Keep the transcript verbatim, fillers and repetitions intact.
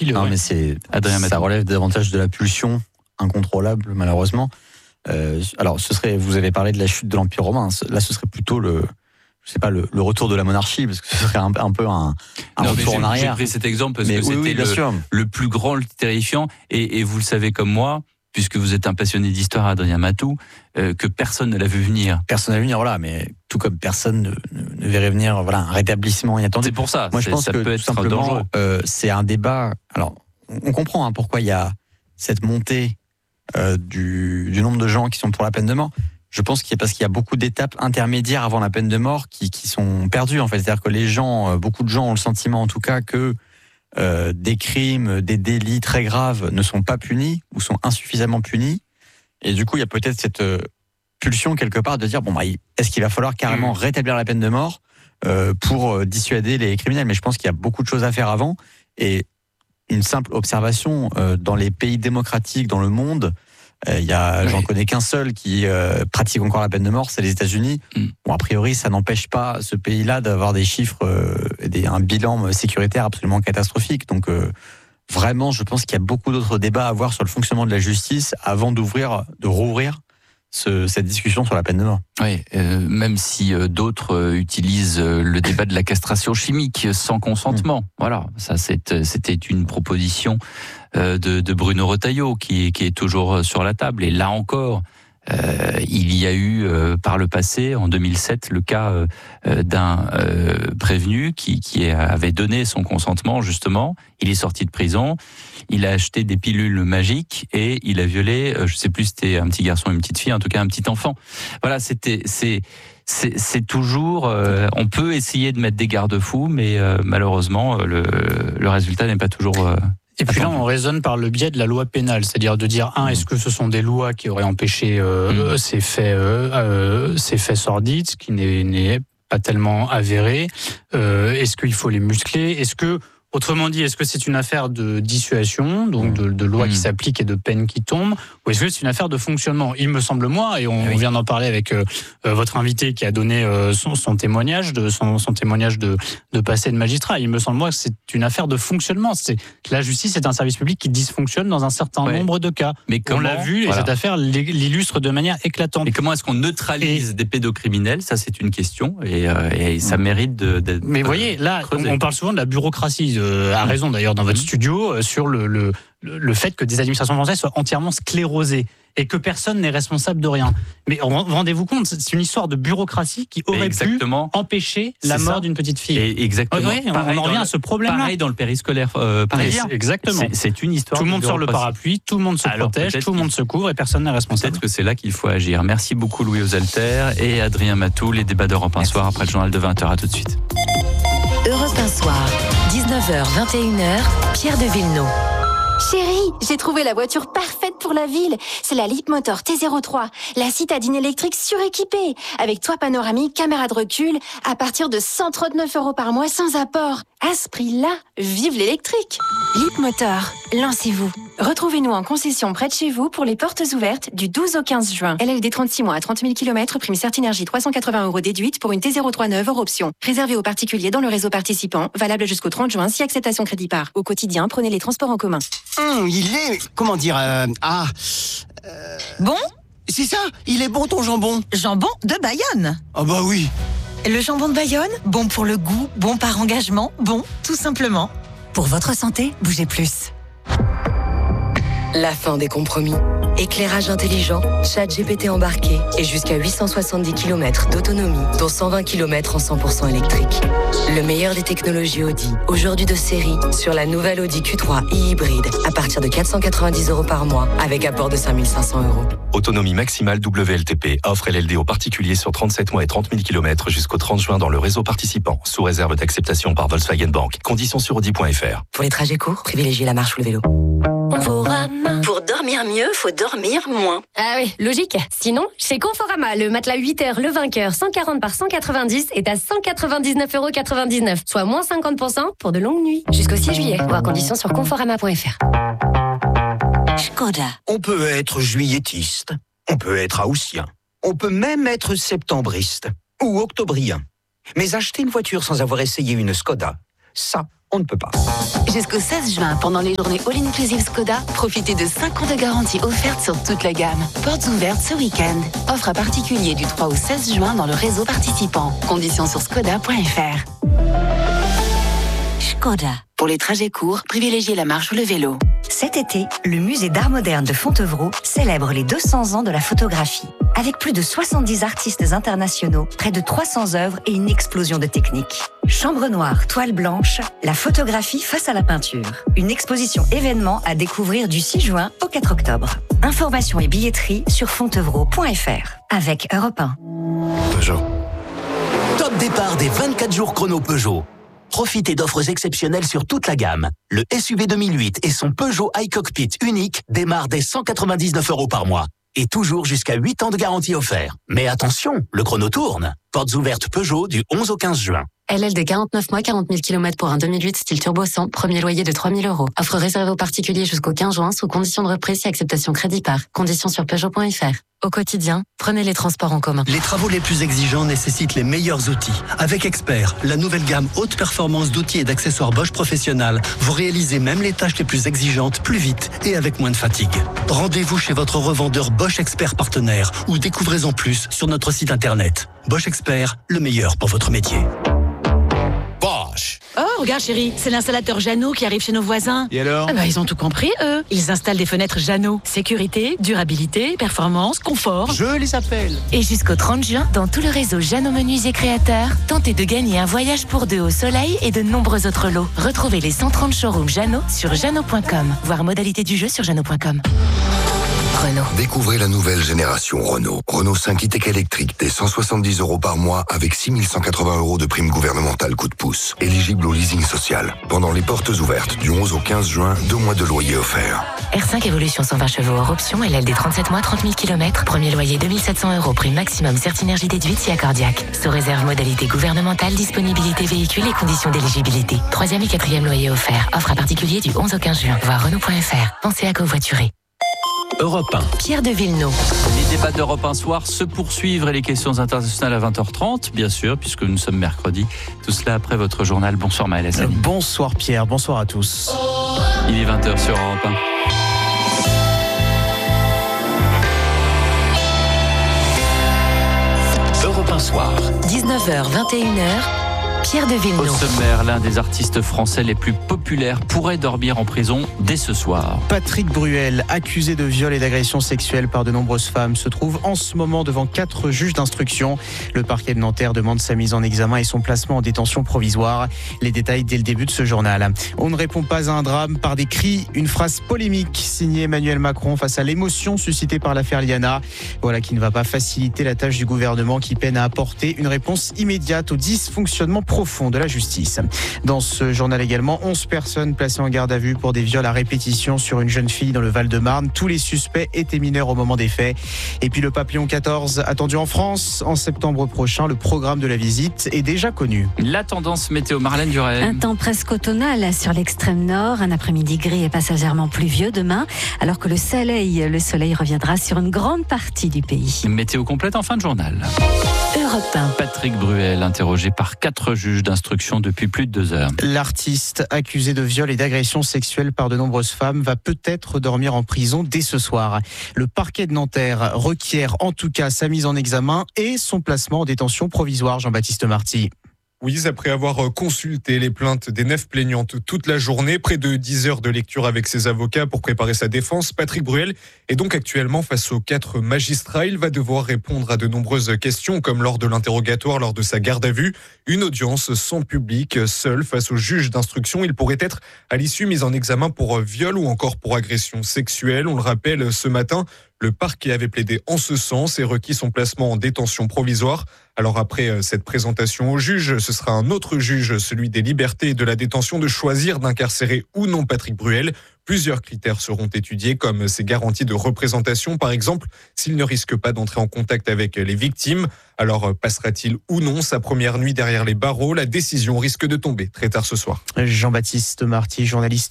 filer. Non, ouais. mais c'est, Adrien ça Matou. relève davantage de la pulsion incontrôlable, malheureusement. Euh, alors, ce serait, vous avez parlé de la chute de l'Empire romain. Là, ce serait plutôt le, je sais pas, le, le retour de la monarchie, parce que ce serait un, un peu un, un Non, mais retour j'ai, en arrière. j'ai pris cet exemple parce Mais que oui, c'était oui, bien le, sûr. le plus grand, le terrifiant. Et, et vous le savez comme moi, puisque vous êtes un passionné d'histoire, Adrien Matou, euh, que personne ne l'a vu venir. Personne n'a vu venir, voilà, mais tout comme personne ne, ne, ne verrait venir, voilà, un rétablissement inattendu. C'est pour ça. Moi, je c'est, pense ça que peut tout être simplement, dangereux. euh, c'est un débat. Alors, on comprend hein, pourquoi il y a cette montée euh, du, du nombre de gens qui sont pour la peine de mort. Je pense qu'il y a parce qu'il y a beaucoup d'étapes intermédiaires avant la peine de mort qui, qui sont perdues. En fait, c'est-à-dire que les gens, beaucoup de gens ont le sentiment, en tout cas, que euh, des crimes, des délits très graves ne sont pas punis ou sont insuffisamment punis. Et du coup, il y a peut-être cette euh, pulsion quelque part de dire bon, bah, est-ce qu'il va falloir carrément mmh. rétablir la peine de mort euh, pour euh, dissuader les criminels ? Mais je pense qu'il y a beaucoup de choses à faire avant. Et une simple observation euh, dans les pays démocratiques dans le monde. Il y a, oui. J'en connais qu'un seul qui euh, pratique encore la peine de mort, c'est les États-Unis. Mm. Bon, a priori, ça n'empêche pas ce pays-là d'avoir des chiffres, euh, des, un bilan sécuritaire absolument catastrophique. Donc, euh, vraiment, je pense qu'il y a beaucoup d'autres débats à avoir sur le fonctionnement de la justice avant d'ouvrir, de rouvrir ce, cette discussion sur la peine de mort. Oui, euh, même si euh, d'autres euh, utilisent euh, le débat de la castration chimique sans consentement. Mmh. Voilà, ça c'est, c'était une proposition euh, de, de Bruno Retailleau qui, qui est toujours sur la table. Et là encore, euh, il y a eu euh, par le passé, en deux mille sept, le cas euh, d'un euh, prévenu qui, qui avait donné son consentement justement. Il est sorti de prison. Il a acheté des pilules magiques et il a violé, je sais plus si c'était un petit garçon ou une petite fille, en tout cas un petit enfant. Voilà, c'était, c'est, c'est, c'est toujours, euh, on peut essayer de mettre des garde-fous, mais euh, malheureusement, le, le résultat n'est pas toujours. Euh, Et puis attendu. là, on raisonne par le biais de la loi pénale, c'est-à-dire de dire, un, est-ce que ce sont des lois qui auraient empêché euh, mmh. ces faits, euh, euh, ces faits sordides, ce qui n'est, n'est pas tellement avéré. Euh, est-ce qu'il faut les muscler ? Est-ce que Autrement dit, est-ce que c'est une affaire de dissuasion, donc de, de loi mmh. qui s'applique et de peine qui tombe, ou est-ce que c'est une affaire de fonctionnement ? Il me semble, moi, et on, oui. on vient d'en parler avec euh, votre invité qui a donné euh, son, son témoignage, de, son, son témoignage de, de passé de magistrat. Il me semble, moi, que c'est une affaire de fonctionnement. C'est, la justice est un service public qui dysfonctionne dans un certain ouais. nombre de cas. Mais comment, on l'a vu, voilà. et cette affaire l'illustre de manière éclatante. Et comment est-ce qu'on neutralise et... des pédocriminels ? Ça, c'est une question, et, euh, et ça mérite de, d'être. Mais vous voyez, là, on, on parle souvent de la bureaucratie. Euh, a raison d'ailleurs dans votre studio euh, sur le, le, le fait que des administrations françaises soient entièrement sclérosées et que personne n'est responsable de rien. Mais rendez-vous compte, c'est une histoire de bureaucratie qui aurait exactement. pu empêcher la mort ça. d'une petite fille. Et exactement. Oui, on en revient le, à ce problème-là. Pareil dans le périscolaire euh, parisien. Exactement. C'est, c'est une histoire. Tout le monde sort le parapluie, tout le monde se Alors, protège, tout le monde se couvre et personne n'est responsable. Peut-être que c'est là qu'il faut agir. Merci beaucoup Louis Osalter et Adrien Matou, les débats d'Europe un soir après le journal de vingt heures. À tout de suite. Europe un soir, dix-neuf heures vingt et une heures, Pierre de Villeneuve. Chérie, j'ai trouvé la voiture parfaite pour la ville. C'est la Leapmotor T zéro trois, la citadine électrique suréquipée, avec toit panoramique, caméra de recul, à partir de cent trente-neuf euros par mois sans apport. À ce prix-là, vive l'électrique. Leapmotor, lancez-vous. Retrouvez-nous en concession près de chez vous pour les portes ouvertes du douze au quinze juin. L L D trente-six mois à trente mille kilomètres, prime Certinergie trois cent quatre-vingts euros déduite pour une T zéro trois neuve hors option. Réservé aux particuliers dans le réseau participant, valable jusqu'au trente juin si acceptation crédit par. Au quotidien, prenez les transports en commun. Mmh, il est... Comment dire euh, Ah... Euh, bon C'est ça, il est bon ton jambon. Jambon de Bayonne. Ah bah oui. Le jambon de Bayonne, bon pour le goût, bon par engagement, bon, tout simplement. Pour votre santé, bougez plus. La fin des compromis. Éclairage intelligent, ChatGPT embarqué et jusqu'à huit cent soixante-dix kilomètres d'autonomie, dont cent vingt kilomètres en cent pour cent électrique. Le meilleur des technologies Audi, aujourd'hui de série, sur la nouvelle Audi Q trois e-hybride, à partir de quatre cent quatre-vingt-dix euros par mois, avec apport de cinq mille cinq cents euros. Autonomie maximale W L T P, offre L L D aux particuliers sur trente-sept mois et trente mille kilomètres jusqu'au trente juin dans le réseau participant, sous réserve d'acceptation par Volkswagen Bank. Conditions sur audi point f r. Pour les trajets courts, privilégiez la marche ou le vélo. Conforama. Pour dormir mieux, faut dormir moins. Ah oui, logique. Sinon, chez Conforama, le matelas huit heures, le vainqueur, cent quarante par cent quatre-vingt-dix est à cent quatre-vingt-dix-neuf euros quatre-vingt-dix-neuf, soit moins cinquante pour cent pour de longues nuits. Jusqu'au six juillet. Voir conditions sur conforama point f r. Skoda. On peut être juillettiste, on peut être haussien, on peut même être septembriste ou octobrien. Mais acheter une voiture sans avoir essayé une Skoda, ça, on ne peut pas. Jusqu'au seize juin, pendant les journées All Inclusive Skoda, profitez de cinq ans de garantie offerte sur toute la gamme. Portes ouvertes ce week-end. Offre à particulier du trois au seize juin dans le réseau participant. Conditions sur skoda point f r. Skoda. Pour les trajets courts, privilégiez la marche ou le vélo. Cet été, le musée d'art moderne de Fontevraud célèbre les deux cents ans de la photographie. Avec plus de soixante-dix artistes internationaux, près de trois cents œuvres et une explosion de techniques. Chambre noire, toile blanche, la photographie face à la peinture. Une exposition événement à découvrir du six juin au quatre octobre. Informations et billetterie sur fontevraud point f r. Avec Europe un. Peugeot. Top départ des vingt-quatre jours chrono Peugeot. Profitez d'offres exceptionnelles sur toute la gamme. Le S U V deux mille huit et son Peugeot iCockpit unique démarrent dès cent quatre-vingt-dix-neuf euros par mois. Et toujours jusqu'à huit ans de garantie offert. Mais attention, le chrono tourne. Portes ouvertes Peugeot du onze au quinze juin. L L de quarante-neuf mois, quarante mille kilomètres pour un deux mille huit style turbo cent, premier loyer de trois mille euros. Offre réservée aux particuliers jusqu'au quinze juin sous conditions de reprise et acceptation crédit par. Conditions sur peugeot point f r. Au quotidien, prenez les transports en commun. Les travaux les plus exigeants nécessitent les meilleurs outils. Avec Expert, la nouvelle gamme haute performance d'outils et d'accessoires Bosch Professionnal, vous réalisez même les tâches les plus exigeantes plus vite et avec moins de fatigue. Rendez-vous chez votre revendeur Bosch Expert partenaire ou découvrez en plus sur notre site internet. Bosch Expert, le meilleur pour votre métier. Bosch. Oh, regarde chérie, c'est l'installateur Jeannot qui arrive chez nos voisins. Et alors? Ah bah, ils ont tout compris, eux. Ils installent des fenêtres Jeannot. Sécurité, durabilité, performance, confort. Je les appelle. Et jusqu'au trente juin, dans tout le réseau Jeannot Menuisier Créateurs, tentez de gagner un voyage pour deux au soleil et de nombreux autres lots. Retrouvez les cent trente showrooms Jeannot sur jeannot point com. Voir modalité du jeu sur jeannot point com. Renault. Découvrez la nouvelle génération Renault. Renault cinq e-tech électrique dès cent soixante-dix euros par mois avec six mille cent quatre-vingts euros de prime gouvernementale coup de pouce. Éligible au leasing social. Pendant les portes ouvertes du onze au quinze juin, deux mois de loyer offert. R cinq Evolution cent vingt chevaux hors option, L L D trente-sept mois, trente mille kilomètres. Premier loyer deux mille sept cents euros, prime maximum Certinergie déduite si accordiaque. Sous réserve modalité gouvernementale, disponibilité véhicule et conditions d'éligibilité. Troisième et quatrième loyer offert. Offre à particulier du onze au quinze juin. Voir Renault point f r. Pensez à covoiturer. Europe un. Pierre de Villeneuve. Les débats d'Europe un soir se poursuivent et les questions internationales à vingt heures trente, bien sûr, puisque nous sommes mercredi. Tout cela après votre journal. Bonsoir Maël Hassani. Bonsoir Pierre, bonsoir à tous. Il est vingt heures sur Europe un. Europe un soir. dix-neuf heures, vingt et une heures. Pierre de Villeneuve. Au sommaire, l'un des artistes français les plus populaires pourrait dormir en prison dès ce soir. Patrick Bruel, accusé de viol et d'agression sexuelle par de nombreuses femmes, se trouve en ce moment devant quatre juges d'instruction. Le parquet de Nanterre demande sa mise en examen et son placement en détention provisoire. Les détails dès le début de ce journal. On ne répond pas à un drame par des cris, une phrase polémique signée Emmanuel Macron face à l'émotion suscitée par l'affaire Liana. Voilà qui ne va pas faciliter la tâche du gouvernement qui peine à apporter une réponse immédiate au dysfonctionnement profond de la justice. Dans ce journal également, onze personnes placées en garde à vue pour des viols à répétition sur une jeune fille dans le Val-de-Marne. Tous les suspects étaient mineurs au moment des faits. Et puis le papillon quatorze attendu en France en septembre prochain. Le programme de la visite est déjà connu. La tendance météo, Marlène Duret. Un temps presque automnal sur l'extrême nord, un après-midi gris et passagèrement pluvieux demain, alors que le soleil, le soleil reviendra sur une grande partie du pays. Météo complète en fin de journal. Europe un. Patrick Bruel, interrogé par quatre juges d'instruction depuis plus de deux heures. L'artiste accusé de viol et d'agression sexuelle par de nombreuses femmes va peut-être dormir en prison dès ce soir. Le parquet de Nanterre requiert en tout cas sa mise en examen et son placement en détention provisoire. Jean-Baptiste Marty. Oui, après avoir consulté les plaintes des neuf plaignantes toute la journée, près de dix heures de lecture avec ses avocats pour préparer sa défense, Patrick Bruel est donc actuellement face aux quatre magistrats. Il va devoir répondre à de nombreuses questions, comme lors de l'interrogatoire, lors de sa garde à vue. Une audience sans public, seul face au juge d'instruction. Il pourrait être à l'issue mis en examen pour viol ou encore pour agression sexuelle. On le rappelle, ce matin, le parquet avait plaidé en ce sens et requis son placement en détention provisoire. Alors après cette présentation au juge, ce sera un autre juge, celui des libertés et de la détention, de choisir d'incarcérer ou non Patrick Bruel. Plusieurs critères seront étudiés, comme ses garanties de représentation, par exemple, s'il ne risque pas d'entrer en contact avec les victimes. Alors passera-t-il ou non sa première nuit derrière les barreaux? La décision risque de tomber très tard ce soir. Jean-Baptiste Marty, journaliste